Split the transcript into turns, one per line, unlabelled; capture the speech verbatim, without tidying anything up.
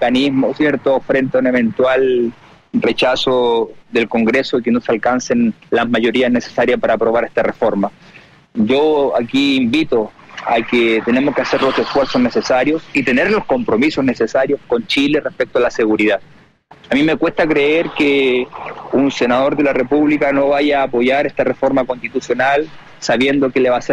mecanismo, ¿cierto?, frente a un eventual rechazo del Congreso y que no se alcancen las mayorías necesarias para aprobar esta reforma. Yo aquí invito a que tenemos que hacer los esfuerzos necesarios y tener los compromisos necesarios con Chile respecto a la seguridad. A mí me cuesta creer que un senador de la República no vaya a apoyar esta reforma constitucional sabiendo que le va a hacer